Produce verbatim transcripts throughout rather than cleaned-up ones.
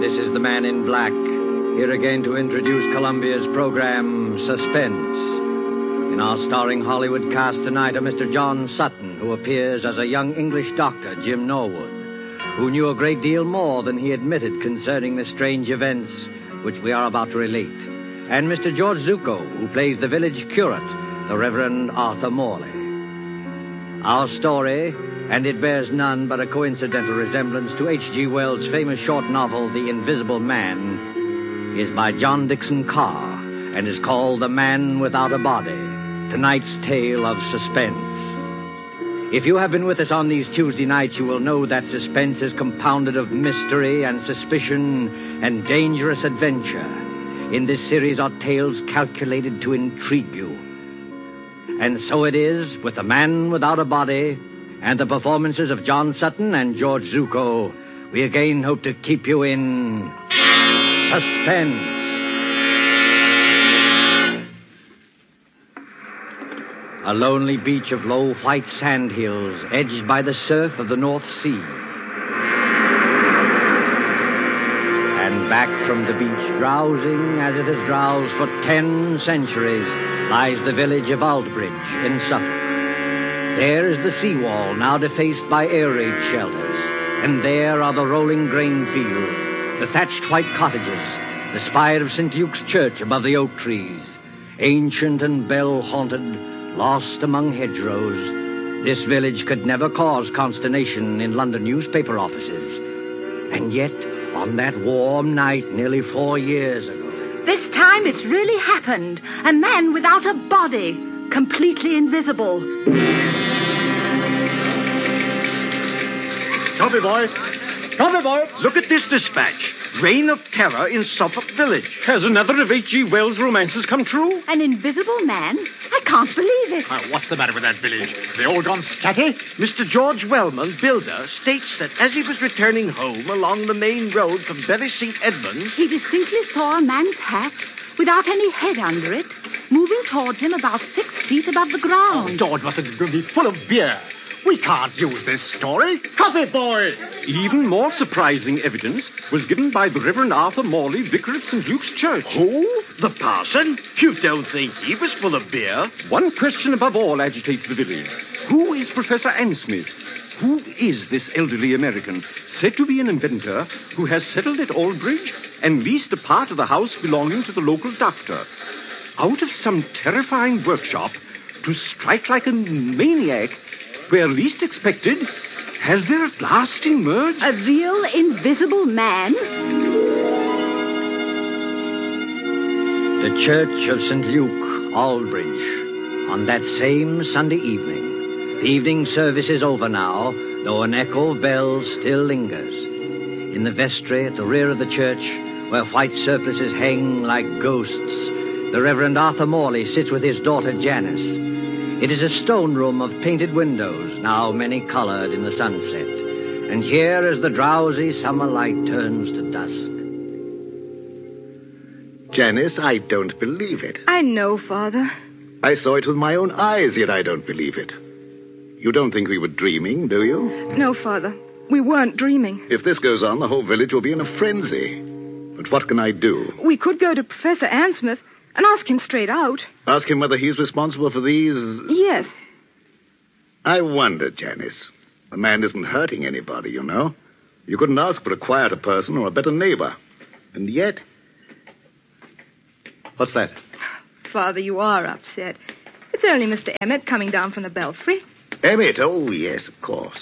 This is the Man in Black, here again to introduce Columbia's program, Suspense. In our starring Hollywood cast tonight are Mister John Sutton, who appears as a young English doctor, Jim Norwood, who knew a great deal more than he admitted concerning the strange events which we are about to relate, and Mister George Zuko, who plays the village curate, the Reverend Arthur Morley. Our story, and it bears none but a coincidental resemblance to H G Wells' famous short novel, The Invisible Man, is by John Dixon Carr and is called The Man Without a Body, tonight's tale of suspense. If you have been with us on these Tuesday nights, you will know that suspense is compounded of mystery and suspicion and dangerous adventure. In this series are tales calculated to intrigue you. And so it is with The Man Without a Body and the performances of John Sutton and George Zuko. We again hope to keep you in suspense. A lonely beach of low white sand hills edged by the surf of the North Sea. And back from the beach, drowsing as it has drowsed for ten centuries, lies the village of Aldbridge in Suffolk. There is the seawall, now defaced by air raid shelters, and there are the rolling grain fields, the thatched white cottages, the spire of Saint Luke's Church above the oak trees, ancient and bell-haunted, lost among hedgerows. This village could never cause consternation in London newspaper offices. And yet, on that warm night nearly four years ago... This time it's really happened. A man without a body, completely invisible. Copy, boy. Copy, boy. Look at this dispatch. Reign of terror in Suffolk Village. Has another of H G Wells' romances come true? An invisible man? I can't believe it. Uh, what's the matter with that village? They all gone scatty? Mister George Wellman, builder, states that as he was returning home along the main road from Bury Saint Edmunds... He distinctly saw a man's hat, without any head under it, moving towards him about six feet above the ground. Oh, George must have been full of beer. We can't use this story. Copy, boy! Even more surprising evidence was given by the Reverend Arthur Morley, vicar of Saint Luke's Church. Who? The parson? You don't think he was full of beer? One question above all agitates the village. Who is Professor Ansmith? Who is this elderly American, said to be an inventor, who has settled at Aldbridge and leased a part of the house belonging to the local doctor? Out of some terrifying workshop, to strike like a maniac... where least expected, has there at last emerged... A real invisible man? The Church of Saint Luke, Aldbridge, on that same Sunday evening. The evening service is over now, though an echo of bells still lingers. In the vestry at the rear of the church, where white surplices hang like ghosts, the Reverend Arthur Morley sits with his daughter Janice. It is a stone room of painted windows, now many-colored in the sunset. And here, as the drowsy summer light turns to dusk... Janice, I don't believe it. I know, Father. I saw it with my own eyes, yet I don't believe it. You don't think we were dreaming, do you? No, Father. We weren't dreaming. If this goes on, the whole village will be in a frenzy. But what can I do? We could go to Professor Ansmith and ask him straight out. Ask him whether he's responsible for these... Yes. I wonder, Janice. The man isn't hurting anybody, you know. You couldn't ask for a quieter person or a better neighbor. And yet... What's that? Father, you are upset. It's only Mister Emmett coming down from the belfry. Emmett? Oh, yes, of course.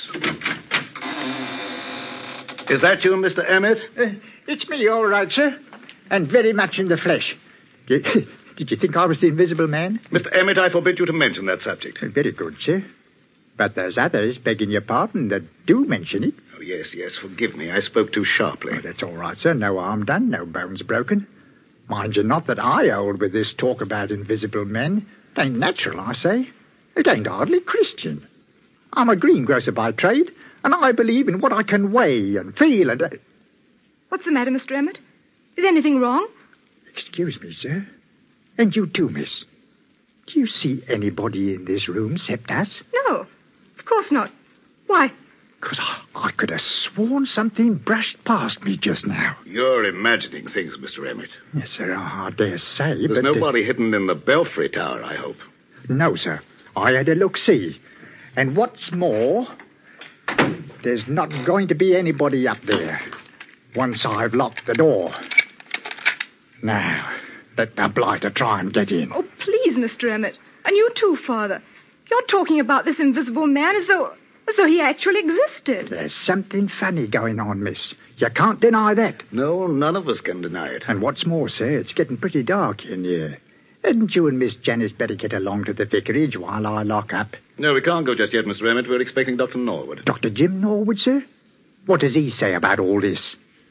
Is that you, Mister Emmett? Uh, it's me, all right, sir. And very much in the flesh. Did, did you think I was the invisible man? Mister Emmett, I forbid you to mention that subject. Uh, very good, sir. But there's others, begging your pardon, that do mention it. Oh, yes, yes, forgive me. I spoke too sharply. Oh, that's all right, sir. No harm done, no bones broken. Mind you not that I hold with this talk about invisible men. It ain't natural, I say. It ain't hardly Christian. I'm a greengrocer by trade, and I believe in what I can weigh and feel and... Uh... What's the matter, Mister Emmett? Is anything wrong? Excuse me, sir. And you too, miss. Do you see anybody in this room except us? No, of course not. Why, Because I, I could have sworn something brushed past me just now. You're imagining things, Mister Emmett. Yes, sir, I, I dare say, There's but... nobody hidden in the Belfry Tower, I hope. Uh, no, sir. I had a look-see. And what's more, there's not going to be anybody up there once I've locked the door. Now, let the blighter try and get in. Oh, please, Mister Emmett. And you too, Father. You're talking about this invisible man as though... as though he actually existed. There's something funny going on, miss. You can't deny that. No, none of us can deny it. And what's more, sir, it's getting pretty dark in here. Hadn't you and Miss Janice better get along to the vicarage while I lock up? No, we can't go just yet, Mister Emmett. We're expecting Doctor Norwood. Doctor Jim Norwood, sir? What does he say about all this?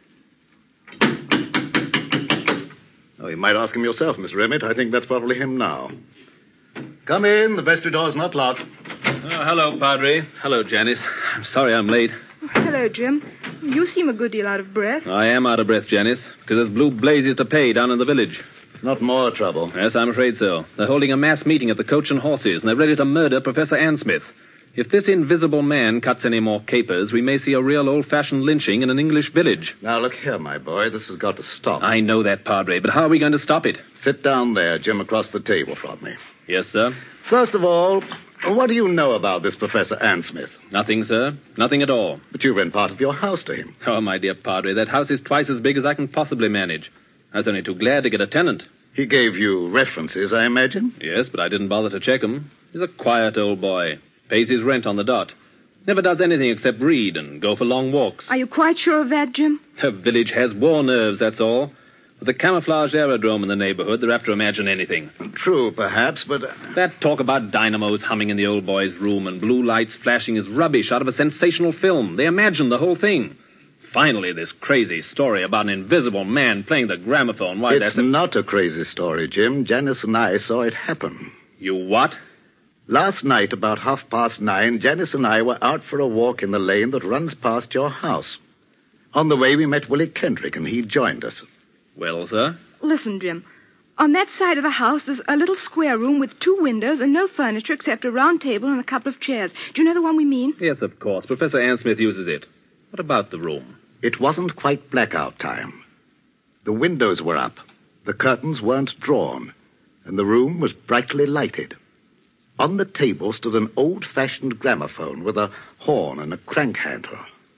Oh, you might ask him yourself, Mister Emmett. I think that's probably him now. Come in. The vestry door's not locked. Oh, hello, Padre. Hello, Janice. I'm sorry I'm late. Oh, hello, Jim. You seem a good deal out of breath. I am out of breath, Janice, because there's blue blazes to pay down in the village. Not more trouble. Yes, I'm afraid so. They're holding a mass meeting at the Coach and Horses, and they're ready to murder Professor Ansmith. If this invisible man cuts any more capers, we may see a real old-fashioned lynching in an English village. Now, look here, my boy. This has got to stop. I know that, Padre, but how are we going to stop it? Sit down there, Jim, across the table from me. Yes, sir. First of all, what do you know about this Professor Ansmith? Nothing, sir. Nothing at all. But you rent part of your house to him. Oh, my dear Padre, that house is twice as big as I can possibly manage. I was only too glad to get a tenant. He gave you references, I imagine? Yes, but I didn't bother to check him. He's a quiet old boy. Pays his rent on the dot. Never does anything except read and go for long walks. Are you quite sure of that, Jim? The village has war nerves, that's all. With the camouflage aerodrome in the neighborhood, they're apt to imagine anything. True, perhaps, but... Uh... That talk about dynamos humming in the old boy's room and blue lights flashing is rubbish out of a sensational film. They imagine the whole thing. Finally, this crazy story about an invisible man playing the gramophone. Why, it's that's... A... not a crazy story, Jim. Janice and I saw it happen. You what? Last night, about half past nine, Janice and I were out for a walk in the lane that runs past your house. On the way, we met Willie Kendrick, and he joined us. Well, sir? Listen, Jim. On that side of the house, there's a little square room with two windows and no furniture except a round table and a couple of chairs. Do you know the one we mean? Yes, of course. Professor Ansmith uses it. What about the room? It wasn't quite blackout time. The windows were up, the curtains weren't drawn, and the room was brightly lighted. On the table stood an old-fashioned gramophone with a horn and a crank handle.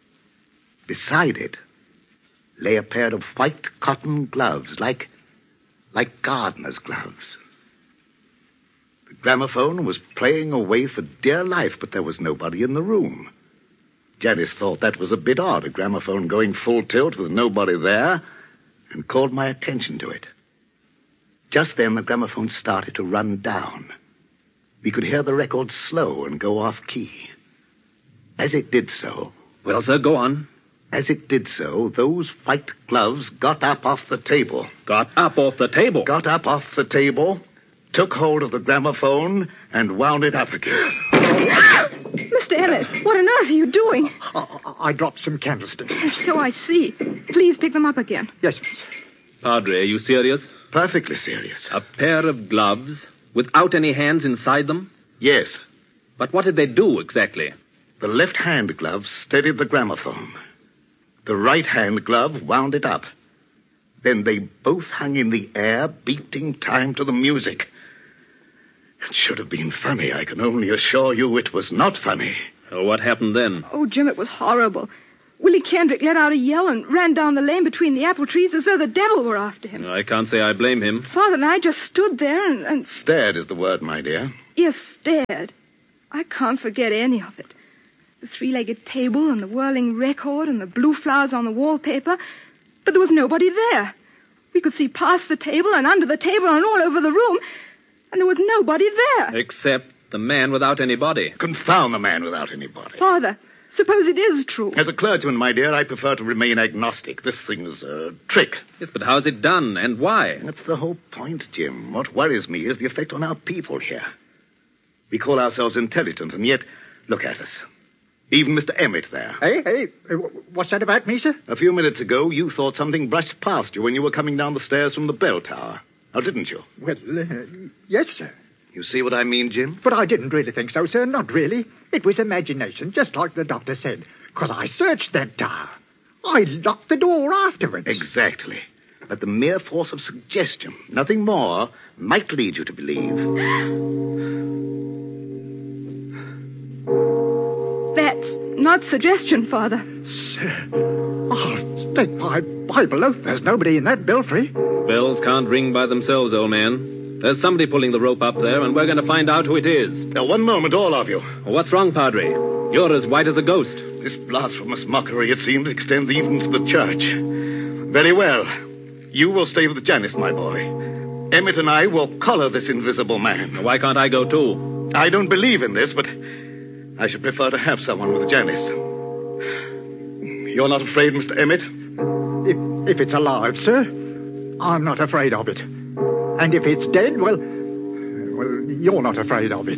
Beside it lay a pair of white cotton gloves, like, like gardener's gloves. The gramophone was playing away for dear life, but there was nobody in the room. Janice thought that was a bit odd, a gramophone going full tilt with nobody there, and called my attention to it. Just then, the gramophone started to run down. We could hear the record slow and go off-key. As it did so... Well, sir, go on. As it did so, those white gloves got up off the table. Got up off the table? Got up off the table, took hold of the gramophone, and wound it up again. Mister Emmett, what on earth are you doing? I, I dropped some candlesticks. So I see. Please pick them up again. Yes. Padre, are you serious? Perfectly serious. A pair of gloves without any hands inside them? Yes. But what did they do exactly? The left-hand glove steadied the gramophone. The right-hand glove wound it up. Then they both hung in the air, beating time to the music. It should have been funny. I can only assure you it was not funny. Oh, what happened then? Oh, Jim, it was horrible. Willie Kendrick let out a yell and ran down the lane between the apple trees as though the devil were after him. I can't say I blame him. Father and I just stood there and... and... Stared is the word, my dear. Yes, stared. I can't forget any of it. The three-legged table and the whirling record and the blue flowers on the wallpaper. But there was nobody there. We could see past the table and under the table and all over the room, and there was nobody there. Except the man without any body. Confound the man without any body. Father, suppose it is true. As a clergyman, my dear, I prefer to remain agnostic. This thing's a trick. Yes, but how's it done, and why? That's the whole point, Jim. What worries me is the effect on our people here. We call ourselves intelligent, and yet, look at us. Even Mister Emmett there. Hey, hey, what's that about me, sir? A few minutes ago, you thought something brushed past you when you were coming down the stairs from the bell tower. Now, didn't you? Well, uh, yes, sir. You see what I mean, Jim? But I didn't really think so, sir. Not really. It was imagination, just like the doctor said. Because I searched that tower. I locked the door afterwards. Exactly. But the mere force of suggestion, nothing more, might lead you to believe. That's not suggestion, Father. Sir, oh, take my Bible oath, there's nobody in that belfry. Bells can't ring by themselves, old man. There's somebody pulling the rope up there, and we're going to find out who it is. Now, one moment, all of you. What's wrong, Padre? You're as white as a ghost. This blasphemous mockery, it seems, extends even to the church. Very well. You will stay with Janice, my boy. Emmett and I will collar this invisible man. Why can't I go, too? I don't believe in this, but I should prefer to have someone with Janice. You're not afraid, Mister Emmett? If, if it's alive, sir, I'm not afraid of it. And if it's dead, well, well, you're not afraid of it.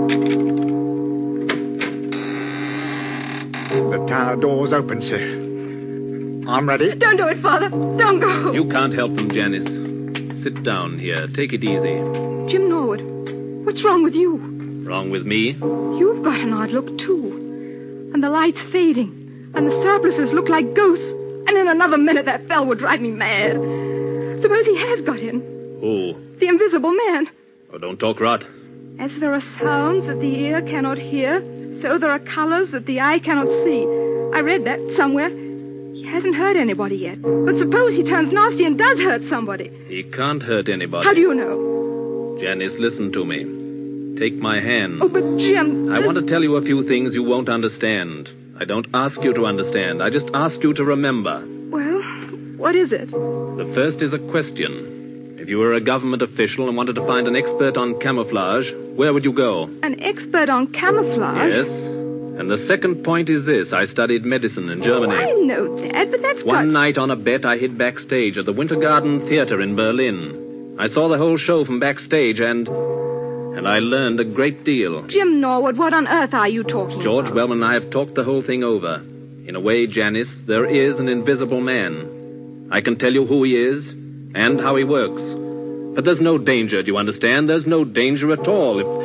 The tower door's open, sir. I'm ready. Don't do it, Father. Don't go. You can't help them, Janice. Sit down here. Take it easy. Jim Norwood, what's wrong with you? Wrong with me? You've got an odd look, too. And the light's fading. And the surplices look like ghosts. And in another minute, that bell would drive me mad. Suppose he has got in. Who? The invisible man. Oh, don't talk rot. As there are sounds that the ear cannot hear, so there are colors that the eye cannot see. I read that somewhere. He hasn't hurt anybody yet. But suppose he turns nasty and does hurt somebody. He can't hurt anybody. How do you know? Janice, listen to me. Take my hand. Oh, but Jim... I want to tell you a few things you won't understand. I don't ask you to understand. I just ask you to remember. Well, what is it? The first is a question. If you were a government official and wanted to find an expert on camouflage, where would you go? An expert on camouflage? Yes. And the second point is this. I studied medicine in Germany. Oh, I know that, but that's One got... night on a bet, I hid backstage at the Winter Garden Theater in Berlin. I saw the whole show from backstage, and... and I learned a great deal. Jim Norwood, what on earth are you talking George about? Wellman and I have talked the whole thing over. In a way, Janice, there is an invisible man. I can tell you who he is and how he works. But there's no danger, do you understand? There's no danger at all. If...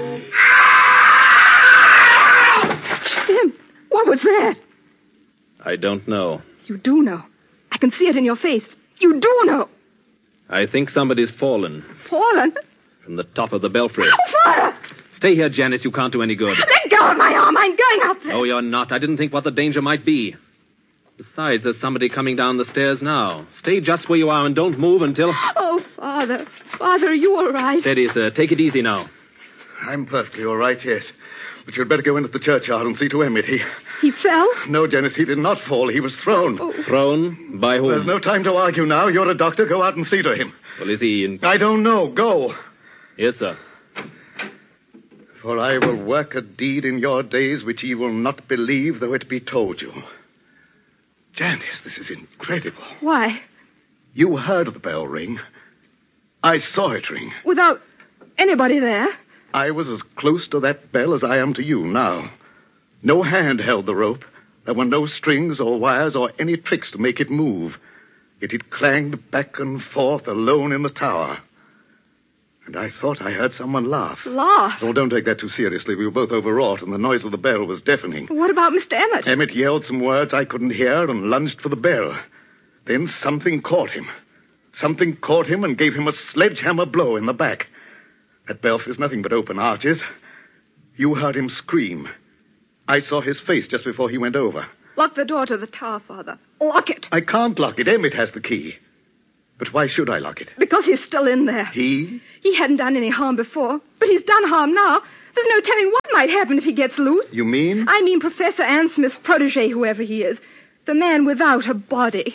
Jim, what was that? I don't know. You do know. I can see it in your face. You do know. I think somebody's fallen Fallen? from the top of the belfry. Oh, Father! Stay here, Janice. You can't do any good. Let go of my arm. I'm going up there. Oh, you're not. I didn't think what the danger might be. Besides, there's somebody coming down the stairs now. Stay just where you are and don't move until... Oh, Father. Father, are you all right? Steady, sir. Take it easy now. I'm perfectly all right, yes. But you'd better go into the churchyard and see to Emmett. He... He fell? No, Janice, he did not fall. He was thrown. Oh. Thrown? By whom? There's no time to argue now. You're a doctor. Go out and see to him. Well, is he in... I don't know. Go. Yes, sir. For I will work a deed in your days which ye will not believe, though it be told you. Janice, this is incredible. Why? You heard the bell ring. I saw it ring. Without anybody there? I was as close to that bell as I am to you now. No hand held the rope. There were no strings or wires or any tricks to make it move. Yet it clanged back and forth alone in the tower. And I thought I heard someone laugh. Laugh? Oh, don't take that too seriously. We were both overwrought, and the noise of the bell was deafening. What about Mister Emmett? Emmett yelled some words I couldn't hear and lunged for the bell. Then something caught him. Something caught him and gave him a sledgehammer blow in the back. That belfry's nothing but open arches. You heard him scream. I saw his face just before he went over. Lock the door to the tower, Father. Lock it. I can't lock it. Emmett has the key. But why should I lock it? Because he's still in there. He? He hadn't done any harm before, but he's done harm now. There's no telling what might happen if he gets loose. You mean? I mean Professor Ann Smith's protege, whoever he is. The man without a body.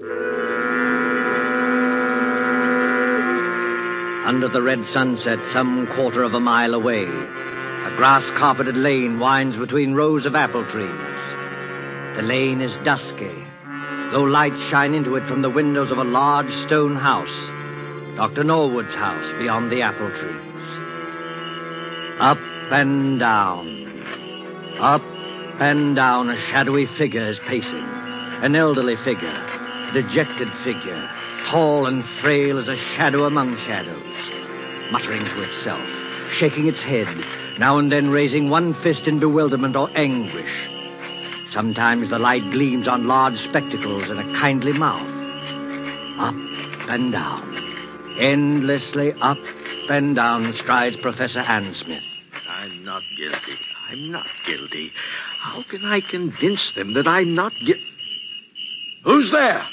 Under the red sunset, some quarter of a mile away, a grass-carpeted lane winds between rows of apple trees. The lane is dusky, though lights shine into it from the windows of a large stone house, Doctor Norwood's house beyond the apple trees. Up and down, up and down, a shadowy figure is pacing. An elderly figure, a dejected figure, tall and frail as a shadow among shadows, muttering to itself, shaking its head, now and then raising one fist in bewilderment or anguish. Sometimes the light gleams on large spectacles and a kindly mouth. Up and down. Endlessly up and down strides Professor Ann Smith. I'm not guilty. I'm not guilty. How can I convince them that I'm not guilty? Who's there?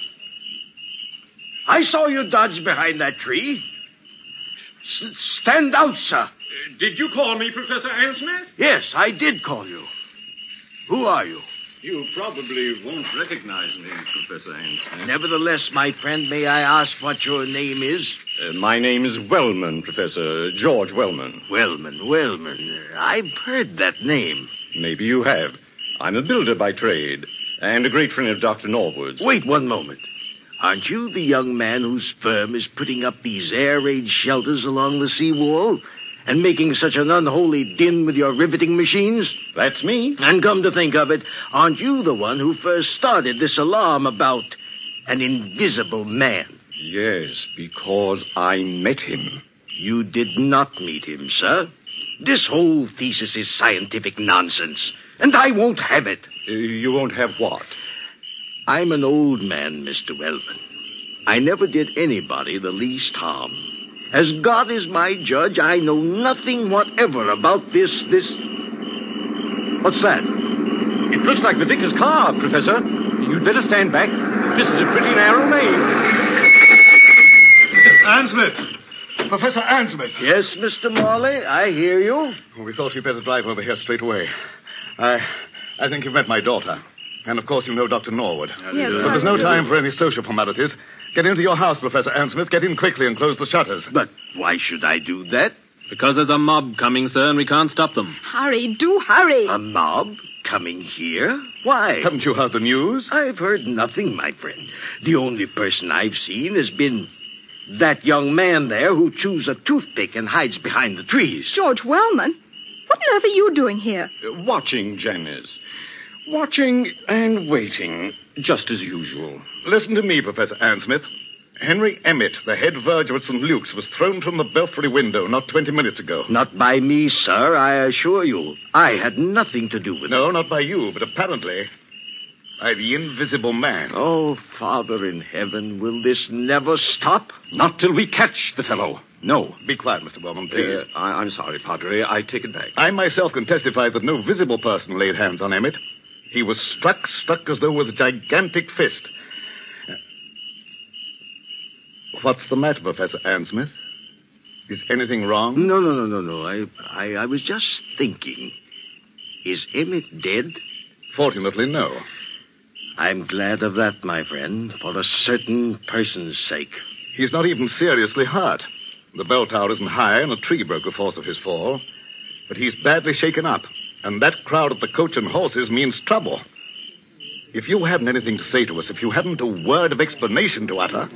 I saw you dodge behind that tree. S- stand out, sir. Uh, did you call me, Professor Ann Smith? Yes, I did call you. Who are you? You probably won't recognize me, Professor Ann Smith. Nevertheless, my friend, may I ask what your name is? Uh, my name is Wellman, Professor. George Wellman. Wellman, Wellman. I've heard that name. Maybe you have. I'm a builder by trade, and a great friend of Doctor Norwood's. Wait one moment. Aren't you the young man whose firm is putting up these air raid shelters along the seawall and making such an unholy din with your riveting machines? That's me. And come to think of it, aren't you the one who first started this alarm about an invisible man? Yes, because I met him. You did not meet him, sir. This whole thesis is scientific nonsense, and I won't have it. Uh, you won't have what? I'm an old man, Mister Wellman. I never did anybody the least harm. As God is my judge, I know nothing whatever about this, this... What's that? It looks like the vicar's car, Professor. You'd better stand back. This is a pretty narrow lane. Ann Smith. Professor Ann Smith. Yes, Mister Morley, I hear you. Well, we thought you'd better drive over here straight away. I, I think you've met my daughter. And, of course, you know Doctor Norwood. Yes, but there's no time for any social formalities. Get into your house, Professor Ann Smith. Get in quickly and close the shutters. But why should I do that? Because there's a mob coming, sir, and we can't stop them. Hurry, do hurry. A mob coming here? Why? Haven't you heard the news? I've heard nothing, my friend. The only person I've seen has been that young man there who chews a toothpick and hides behind the trees. George Wellman? What on earth are you doing here? Uh, watching, Janice. Watching and waiting, just as usual. Listen to me, Professor Ann Smith. Henry Emmett, the head verger at Saint Luke's, was thrown from the belfry window not twenty minutes ago. Not by me, sir, I assure you. I had nothing to do with it. No, not by you, but apparently by the invisible man. Oh, Father in heaven, will this never stop? Not till we catch the fellow. No. Be quiet, Mister Wellman, please. Uh, I, I'm sorry, Padre. I take it back. I myself can testify that no visible person laid hands on Emmett. He was struck, struck as though with a gigantic fist. What's the matter, Professor Ann Smith? Is anything wrong? No, no, no, no, no. I, I, I was just thinking. Is Emmett dead? Fortunately, no. I'm glad of that, my friend, for a certain person's sake. He's not even seriously hurt. The bell tower isn't high, and a tree broke the force of his fall. But he's badly shaken up, and that crowd at the Coach and Horses means trouble. If you haven't anything to say to us, if you haven't a word of explanation to utter...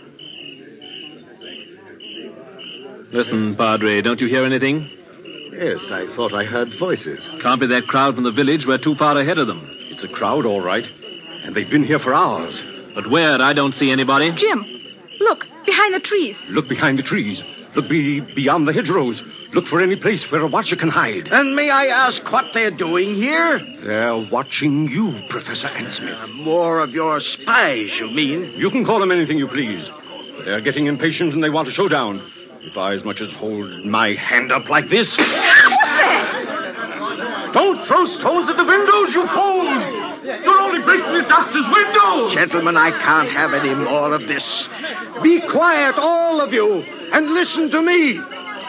Listen, Padre, don't you hear anything? Yes, I thought I heard voices. Can't be that crowd from the village. We're too far ahead of them. It's a crowd, all right. And they've been here for hours. But where? I don't see anybody. Jim, look, behind the trees. Look behind the trees. Look be beyond the hedgerows. Look for any place where a watcher can hide. And may I ask what they're doing here? They're watching you, Professor Ann Smith. Uh, more of your spies, you mean? You can call them anything you please. They're getting impatient and they want a showdown. If I as much as hold my hand up like this... Don't throw stones at the windows, you fools! You're only breaking the doctor's window! Gentlemen, I can't have any more of this. Be quiet, all of you, and listen to me.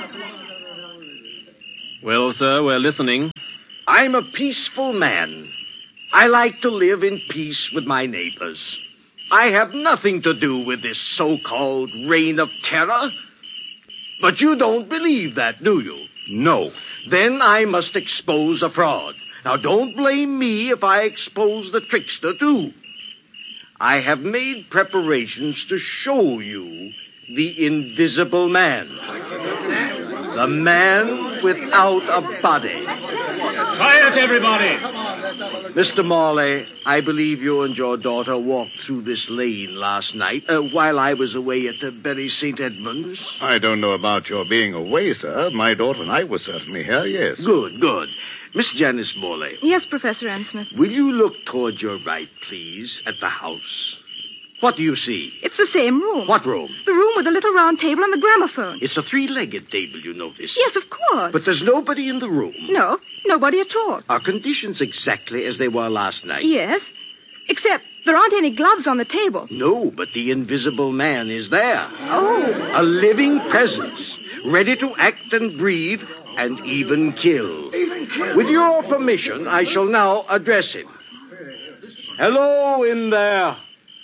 Well, sir, we're listening. I'm a peaceful man. I like to live in peace with my neighbors. I have nothing to do with this so-called reign of terror. But you don't believe that, do you? No. Then I must expose a fraud. Now, don't blame me if I expose the trickster, too. I have made preparations to show you the invisible man. The man without a body. Quiet, everybody. Mister Morley, I believe you and your daughter walked through this lane last night uh, while I was away at the Bury Saint Edmunds. I don't know about your being away, sir. My daughter and I were certainly here, yes. Good, good. Miss Janice Morley. Yes, Professor Ansmith. Will you look toward your right, please, at the house? What do you see? It's the same room. What room? The room with the little round table and the gramophone. It's a three-legged table, you notice. Yes, of course. But there's nobody in the room. No, nobody at all. Are conditions exactly as they were last night? Yes, except there aren't any gloves on the table. No, but the invisible man is there. Oh. A living presence, ready to act and breathe and even kill. Even kill. With your permission, I shall now address him. Hello in there.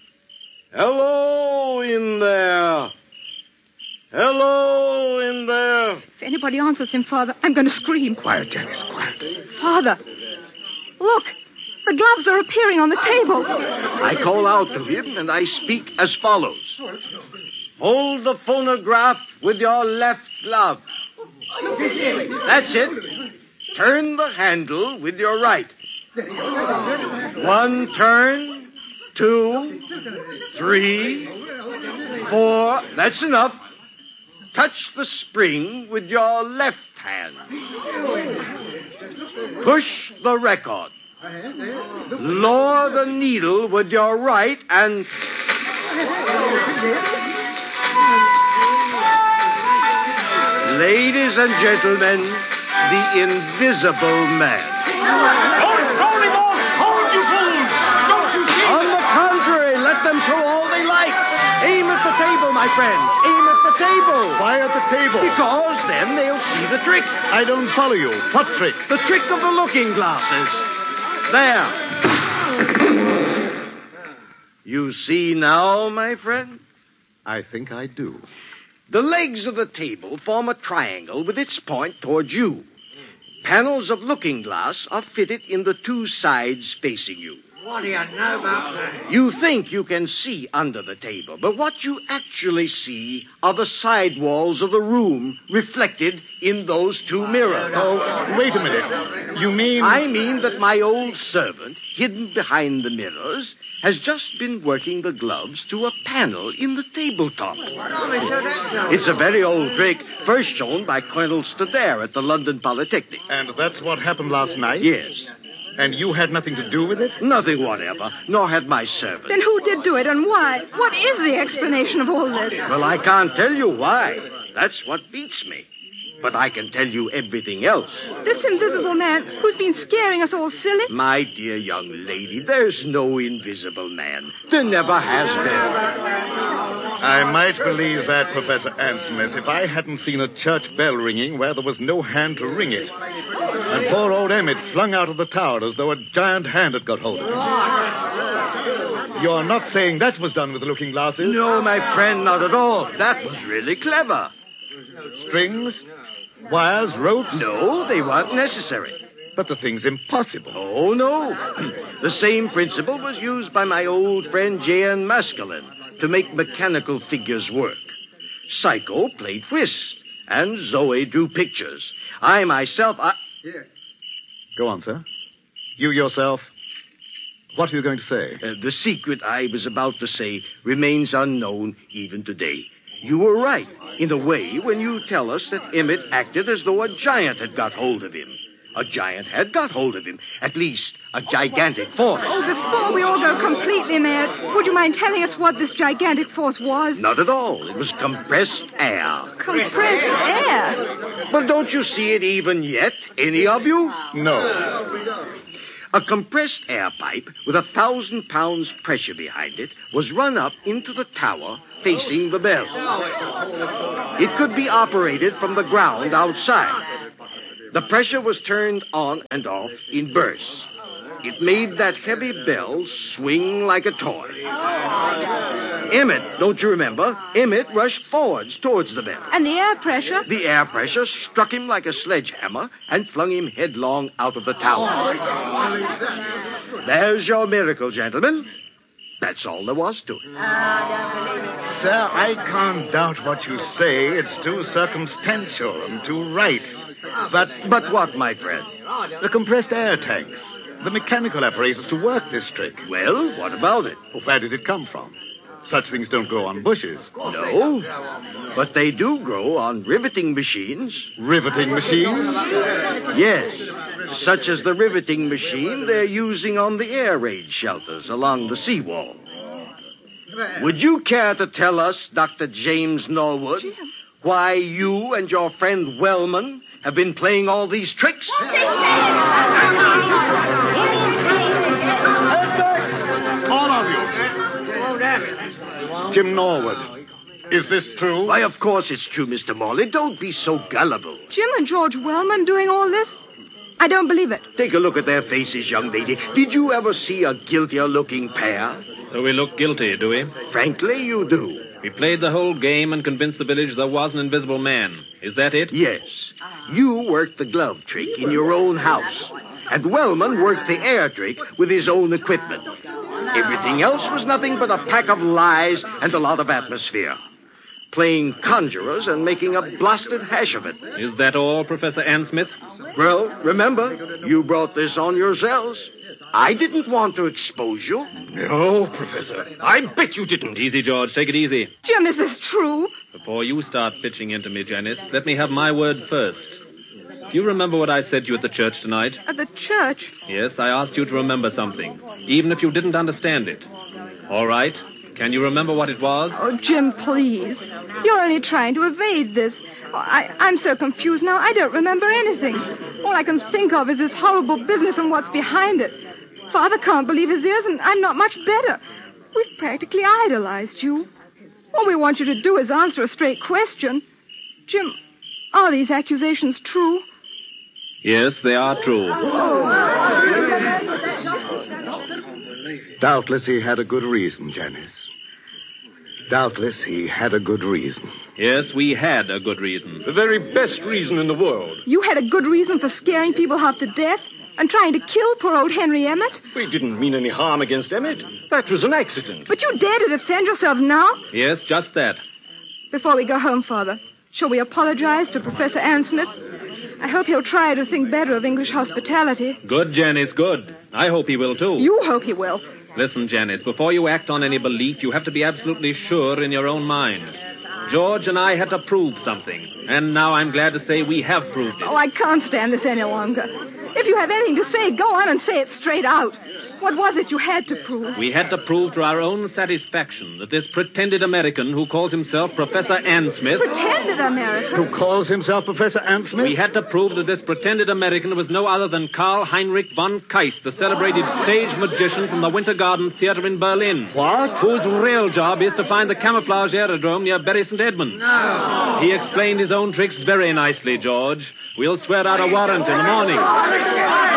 Hello in there. Hello in there. If anybody answers him, Father, I'm going to scream. Quiet, Janice, quiet. Father, look. The gloves are appearing on the table. I call out to him, and I speak as follows. Hold the phonograph with your left glove. That's it. Turn the handle with your right. One turn, two, three, four. That's enough. Touch the spring with your left hand. Push the record. Lower the needle with your right and... Ladies and gentlemen, the Invisible Man. Don't throw him off! Hold, you fools! Don't you see? On the contrary, let them throw all they like. Aim at the table, my friend. Aim at the table. Why at the table? Because then they'll see the trick. I don't follow you. What trick? The trick of the looking glasses. There. You see now, my friend? I think I do. The legs of the table form a triangle with its point toward you. Panels of looking glass are fitted in the two sides facing you. What do you know about that? You think you can see under the table, but what you actually see are the side walls of the room reflected in those two mirrors. Oh, wait a minute. You mean... I mean that my old servant, hidden behind the mirrors, has just been working the gloves to a panel in the tabletop. It's a very old trick, first shown by Colonel Stadair at the London Polytechnic. And that's what happened last night? Yes. And you had nothing to do with it? Nothing whatever, nor had my servant. Then who did do it and why? What is the explanation of all this? Well, I can't tell you why. That's what beats me. But I can tell you everything else. This invisible man who's been scaring us all silly? My dear young lady, there's no invisible man. There never has been. I might believe that, Professor Ansmith, if I hadn't seen a church bell ringing where there was no hand to ring it. And poor old Emmett flung out of the tower as though a giant hand had got hold of him. You're not saying that was done with the looking glasses? No, my friend, not at all. That was really clever. Strings? Wires? Ropes? No, they weren't necessary. But the thing's impossible. Oh, no. The same principle was used by my old friend J N Maskelyne to make mechanical figures work. Psycho played whist, and Zoe drew pictures. I myself, I... Here. Go on, sir. You yourself, what are you going to say? Uh, the secret I was about to say remains unknown even today. You were right, in a way, when you tell us that Emmett acted as though a giant had got hold of him. A giant had got hold of him. At least, a gigantic force. Oh, before we all go completely mad, would you mind telling us what this gigantic force was? Not at all. It was compressed air. Compressed air? But don't you see it even yet, any of you? No. A compressed air pipe with a thousand pounds pressure behind it was run up into the tower facing the bell. It could be operated from the ground outside. The pressure was turned on and off in bursts. It made that heavy bell swing like a toy. Emmett, don't you remember? Emmett rushed forwards towards the bell. And the air pressure? The air pressure struck him like a sledgehammer and flung him headlong out of the tower. There's your miracle, gentlemen. That's all there was to it. Sir, I can't doubt what you say. It's too circumstantial and too right. But But what, my friend? the compressed air tanks, the mechanical apparatus to work this trick. Well, what about it? Well, where did it come from? Such things don't grow on bushes. No, but they do grow on riveting machines. Riveting machines? Yes, such as the riveting machine they're using on the air raid shelters along the seawall. Would you care to tell us, Doctor James Norwood, Jim. why you and your friend Wellman have been playing all these tricks? All of you. Jim Norwood, is this true? Why, of course it's true, Mister Morley. Don't be so gullible. Jim and George Wellman doing all this? I don't believe it. Take a look at their faces, young lady. Did you ever see a guiltier-looking pair? So we look guilty, do we? Frankly, you do. We played the whole game and convinced the village there was an invisible man. Is that it? Yes. You worked the glove trick in your own house, and Wellman worked the air trick with his own equipment. Everything else was nothing but a pack of lies and a lot of atmosphere. Playing conjurers and making a blasted hash of it. Is that all, Professor Ansmith? Well, remember, you brought this on yourselves. I didn't want to expose you. No, Professor. I bet you didn't. Easy, George. Take it easy. Jim, is this true? Before you start pitching into me, Janice, let me have my word first. Do you remember what I said to you at the church tonight? At the church? Yes, I asked you to remember something, even if you didn't understand it. All right. Can you remember what it was? Oh, Jim, please. You're only trying to evade this. Oh, I, I'm so confused now, I don't remember anything. All I can think of is this horrible business and what's behind it. Father can't believe his ears, and I'm not much better. We've practically idolized you. All we want you to do is answer a straight question. Jim, are these accusations true? Yes, they are true. Doubtless he had a good reason, Janice. Doubtless he had a good reason. Yes, we had a good reason. The very best reason in the world. You had a good reason for scaring people half to death and trying to kill poor old Henry Emmett? We didn't mean any harm against Emmett. That was an accident. But you dare to defend yourselves now? Yes, just that. Before we go home, Father, shall we apologize to Professor Ansmith? I hope he'll try to think better of English hospitality. Good, Janice, good. I hope he will, too. You hope he will. Listen, Janice, before you act on any belief, you have to be absolutely sure in your own mind. George and I had to prove something, and now I'm glad to say we have proved it. Oh, I can't stand this any longer. If you have anything to say, go on and say it straight out. What was it you had to prove? We had to prove to our own satisfaction that this pretended American who calls himself Professor Ansmith... Pretended American? Who calls himself Professor Ansmith? We had to prove that this pretended American was no other than Karl Heinrich von Keist, the celebrated stage magician from the Winter Garden Theater in Berlin. What? Whose real job is to find the camouflage aerodrome near Bury Saint Edmunds. No. He explained his own tricks very nicely, George. We'll swear out a warrant in the morning.